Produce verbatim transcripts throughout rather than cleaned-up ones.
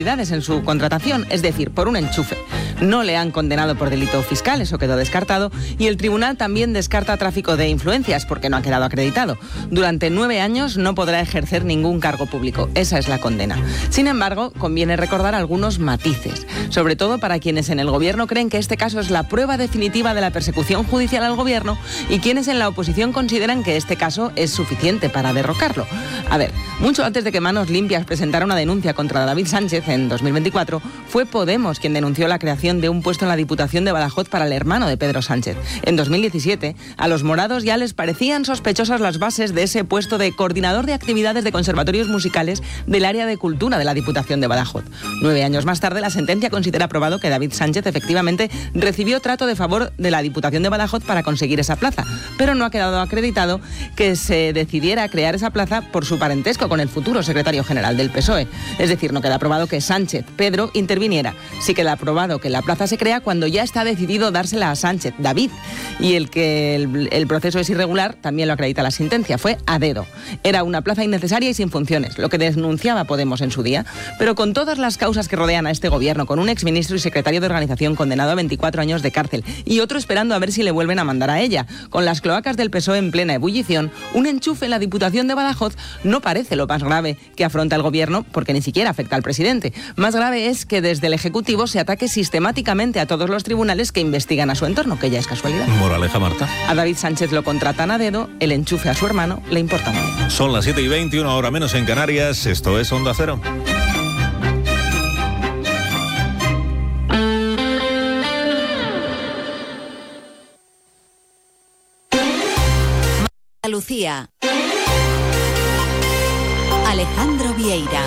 en su contratación, es decir, por un enchufe. No le han condenado por delito fiscal, eso quedó descartado, y el tribunal también descarta tráfico de influencias porque no ha quedado acreditado. Durante nueve años no podrá ejercer ningún cargo público. Esa es la condena. Sin embargo, conviene recordar algunos matices, sobre todo para quienes en el gobierno creen que este caso es la prueba definitiva de la persecución judicial al gobierno y quienes en la oposición consideran que este caso es suficiente para derrocarlo. A ver, mucho antes de que Manos Limpias presentara una denuncia contra David Sánchez en dos mil veinticuatro, fue Podemos quien denunció la creación de un puesto en la Diputación de Badajoz para el hermano de Pedro Sánchez. En dos mil diecisiete, a los morados ya les parecían sospechosas las bases de ese puesto de coordinador de actividades de conservatorios musicales del área de cultura de la Diputación de Badajoz. Nueve años más tarde, la sentencia considera probado que David Sánchez efectivamente recibió trato de favor de la Diputación de Badajoz para conseguir esa plaza, pero no ha quedado acreditado que se decidiera crear esa plaza por su parentesco con el futuro secretario general del P S O E. Es decir, no queda probado que Sánchez, Pedro, interviniera. Sí queda probado que la plaza se crea cuando ya está decidido dársela a Sánchez, David, y el que el, el proceso es irregular también lo acredita la sentencia, fue a dedo. Era una plaza innecesaria y sin funciones, lo que denunciaba Podemos en su día, pero con todas las causas que rodean a este gobierno, con un exministro y secretario de organización condenado a veinticuatro años de cárcel y otro esperando a ver si le vuelven a mandar a ella, con las cloacas del P S O E en plena ebullición, un enchufe en la Diputación de Badajoz no parece lo más grave que afronta el gobierno porque ni siquiera afecta al presidente. Más grave es que desde el Ejecutivo se ataque sistemáticamente a todos los tribunales que investigan a su entorno, que ya es casualidad. Moraleja, Marta. A David Sánchez lo contratan a dedo, el enchufe a su hermano le importa mucho. Son las siete y veinte, una hora menos en Canarias. Esto es Onda Cero. Andalucía. Alejandro Vieira.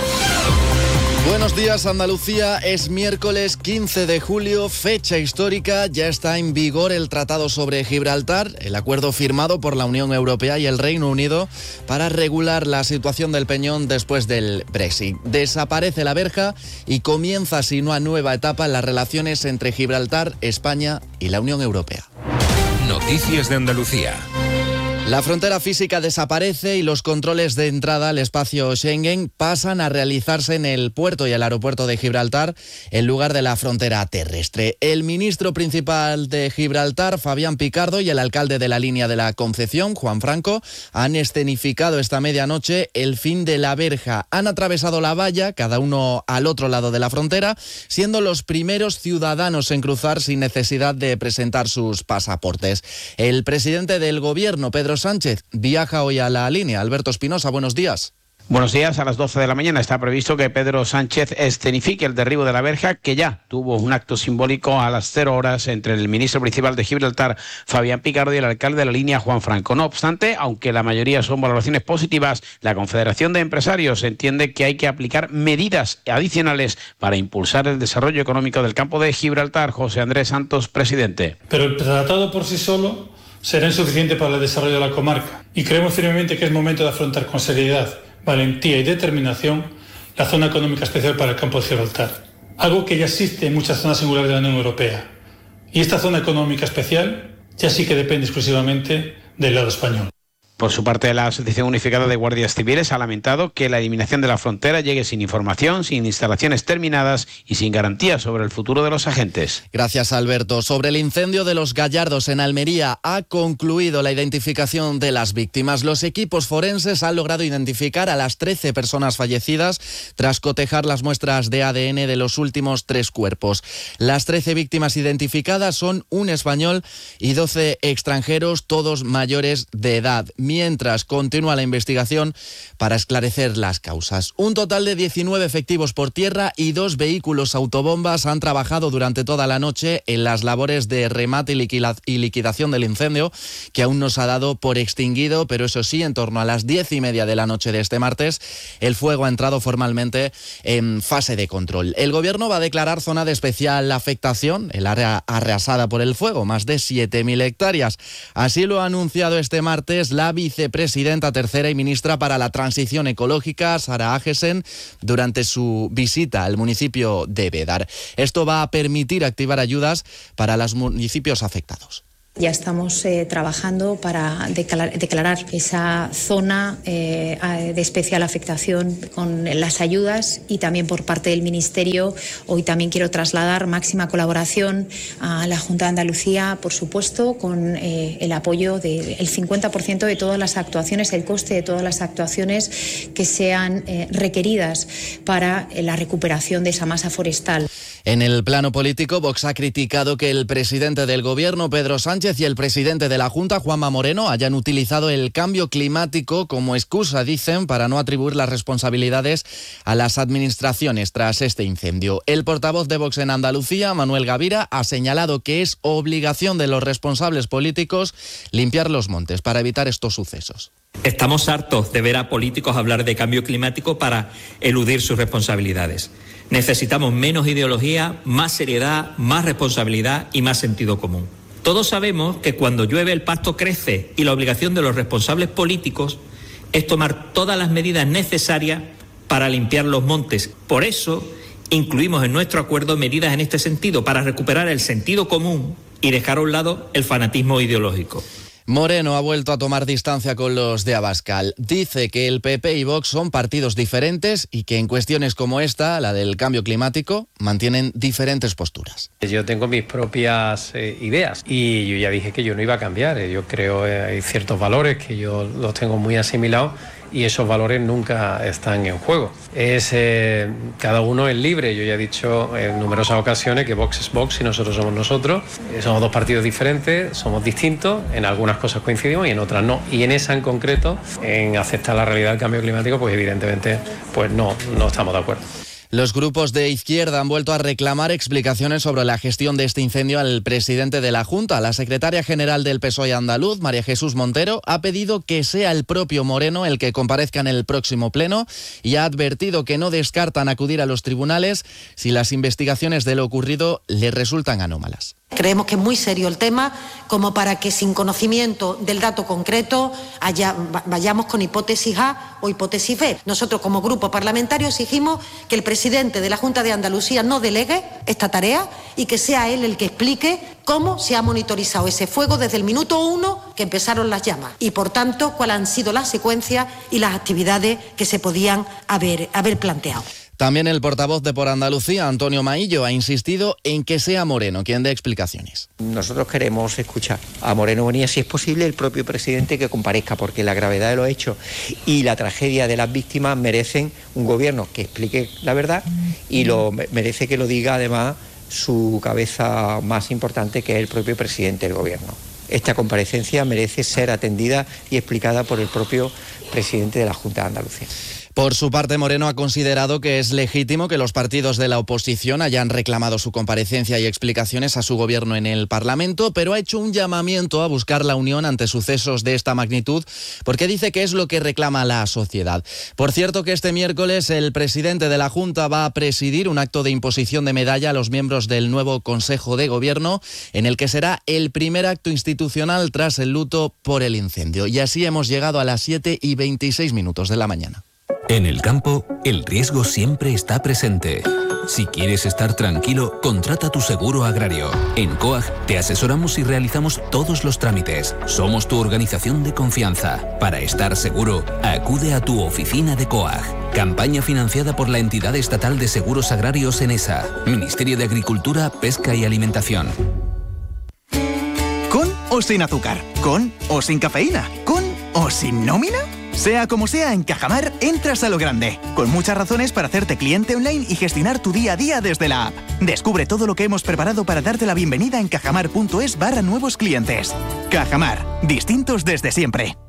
Buenos días, Andalucía. Es miércoles quince de julio, fecha histórica. Ya está en vigor el Tratado sobre Gibraltar, el acuerdo firmado por la Unión Europea y el Reino Unido para regular la situación del Peñón después del Brexit. Desaparece la verja y comienza así una nueva etapa en las relaciones entre Gibraltar, España y la Unión Europea. Noticias de Andalucía. La frontera física desaparece y los controles de entrada al espacio Schengen pasan a realizarse en el puerto y el aeropuerto de Gibraltar en lugar de la frontera terrestre. El ministro principal de Gibraltar, Fabián Picardo, y el alcalde de la línea de la Concepción, Juan Franco, han escenificado esta medianoche el fin de la verja. Han atravesado la valla, cada uno al otro lado de la frontera, siendo los primeros ciudadanos en cruzar sin necesidad de presentar sus pasaportes. El presidente del gobierno, Pedro Sánchez, viaja hoy a la línea. Alberto Espinosa, buenos días. Buenos días. A las doce de la mañana está previsto que Pedro Sánchez escenifique el derribo de la verja, que ya tuvo un acto simbólico a las cero horas entre el ministro principal de Gibraltar, Fabián Picardo, y el alcalde de la línea, Juan Franco. No obstante, aunque la mayoría son valoraciones positivas, la Confederación de Empresarios entiende que hay que aplicar medidas adicionales para impulsar el desarrollo económico del campo de Gibraltar. José Andrés Santos, presidente. Pero el tratado por sí solo será insuficiente para el desarrollo de la comarca y creemos firmemente que es momento de afrontar con seriedad, valentía y determinación la zona económica especial para el campo de Gibraltar, algo que ya existe en muchas zonas singulares de la Unión Europea. Y esta zona económica especial ya sí que depende exclusivamente del lado español. Por su parte, la Asociación Unificada de Guardias Civiles ha lamentado que la eliminación de la frontera llegue sin información, sin instalaciones terminadas y sin garantías sobre el futuro de los agentes. Gracias, Alberto. Sobre el incendio de Los Gallardos en Almería, ha concluido la identificación de las víctimas. Los equipos forenses han logrado identificar a las trece personas fallecidas tras cotejar las muestras de A D N de los últimos tres cuerpos. Las trece víctimas identificadas son un español y doce extranjeros, todos mayores de edad, mientras continúa la investigación para esclarecer las causas. Un total de diecinueve efectivos por tierra y dos vehículos autobombas han trabajado durante toda la noche en las labores de remate y liquidación del incendio, que aún no se ha dado por extinguido, pero eso sí, en torno a las diez y media de la noche de este martes, el fuego ha entrado formalmente en fase de control. El gobierno va a declarar zona de especial afectación, el área arrasada por el fuego, más de siete mil hectáreas. Así lo ha anunciado este martes la vicepresidenta tercera y ministra para la Transición Ecológica, Sara Agesen, durante su visita al municipio de Bédar. Esto va a permitir activar ayudas para los municipios afectados. Ya estamos eh, trabajando para declarar, declarar esa zona eh, de especial afectación con las ayudas y también por parte del Ministerio. Hoy también quiero trasladar máxima colaboración a la Junta de Andalucía, por supuesto, con eh, el apoyo del cincuenta por ciento de todas las actuaciones, el coste de todas las actuaciones que sean eh, requeridas para eh, la recuperación de esa masa forestal. En el plano político, Vox ha criticado que el presidente del Gobierno, Pedro Sánchez, y el presidente de la Junta, Juanma Moreno, hayan utilizado el cambio climático como excusa, dicen, para no atribuir las responsabilidades a las administraciones tras este incendio. El portavoz de Vox en Andalucía, Manuel Gavira, ha señalado que es obligación de los responsables políticos limpiar los montes para evitar estos sucesos. Estamos hartos de ver a políticos hablar de cambio climático para eludir sus responsabilidades. Necesitamos menos ideología, más seriedad, más responsabilidad y más sentido común. Todos sabemos que cuando llueve el pasto crece y la obligación de los responsables políticos es tomar todas las medidas necesarias para limpiar los montes. Por eso incluimos en nuestro acuerdo medidas en este sentido para recuperar el sentido común y dejar a un lado el fanatismo ideológico. Moreno ha vuelto a tomar distancia con los de Abascal. Dice que el P P y Vox son partidos diferentes y que en cuestiones como esta, la del cambio climático, mantienen diferentes posturas. Yo tengo mis propias eh, ideas y yo ya dije que yo no iba a cambiar. Yo creo que hay ciertos valores que yo los tengo muy asimilados y esos valores nunca están en juego. Es, eh, cada uno es libre. Yo ya he dicho en numerosas ocasiones que Vox es Vox y nosotros somos nosotros. Eh, somos dos partidos diferentes, somos distintos, en algunas cosas coincidimos y en otras no. Y en esa en concreto, en aceptar la realidad del cambio climático, pues evidentemente pues no, no estamos de acuerdo. Los grupos de izquierda han vuelto a reclamar explicaciones sobre la gestión de este incendio al presidente de la Junta. La secretaria general del P S O E andaluz, María Jesús Montero, ha pedido que sea el propio Moreno el que comparezca en el próximo pleno y ha advertido que no descartan acudir a los tribunales si las investigaciones de lo ocurrido le resultan anómalas. Creemos que es muy serio el tema como para que sin conocimiento del dato concreto haya, vayamos con hipótesis A o hipótesis B. Nosotros como grupo parlamentario exigimos que el presidente de la Junta de Andalucía no delegue esta tarea y que sea él el que explique cómo se ha monitorizado ese fuego desde el minuto uno que empezaron las llamas y, por tanto, cuáles han sido las secuencias y las actividades que se podían haber, haber planteado. También el portavoz de Por Andalucía, Antonio Maillo, ha insistido en que sea Moreno quien dé explicaciones. Nosotros queremos escuchar a Moreno Bonilla, si es posible, el propio presidente que comparezca, porque la gravedad de los hechos y la tragedia de las víctimas merecen un gobierno que explique la verdad y lo merece que lo diga además su cabeza más importante, que es el propio presidente del gobierno. Esta comparecencia merece ser atendida y explicada por el propio presidente de la Junta de Andalucía. Por su parte, Moreno ha considerado que es legítimo que los partidos de la oposición hayan reclamado su comparecencia y explicaciones a su gobierno en el Parlamento, pero ha hecho un llamamiento a buscar la unión ante sucesos de esta magnitud, porque dice que es lo que reclama la sociedad. Por cierto, que este miércoles el presidente de la Junta va a presidir un acto de imposición de medalla a los miembros del nuevo Consejo de Gobierno, en el que será el primer acto institucional tras el luto por el incendio. Y así hemos llegado a las siete y veintiséis minutos de la mañana. En el campo, el riesgo siempre está presente. Si quieres estar tranquilo, contrata tu seguro agrario. En COAG te asesoramos y realizamos todos los trámites. Somos tu organización de confianza. Para estar seguro, acude a tu oficina de COAG. Campaña financiada por la entidad estatal de seguros agrarios ENESA, Ministerio de Agricultura, Pesca y Alimentación. ¿Con o sin azúcar? ¿Con o sin cafeína? ¿Con o sin nómina? Sea como sea, en Cajamar entras a lo grande, con muchas razones para hacerte cliente online y gestionar tu día a día desde la app. Descubre todo lo que hemos preparado para darte la bienvenida en cajamar punto es barra nuevos clientes. Cajamar, distintos desde siempre.